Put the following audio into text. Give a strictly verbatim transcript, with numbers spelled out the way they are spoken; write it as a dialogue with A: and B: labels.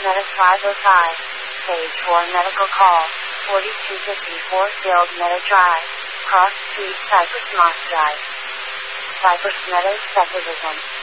A: Meta five oh five. Stage four medical call. forty-two fifty-four Field Meta Drive. Cross Street Cypress Moss Drive. Cypress Meadows Subdivision.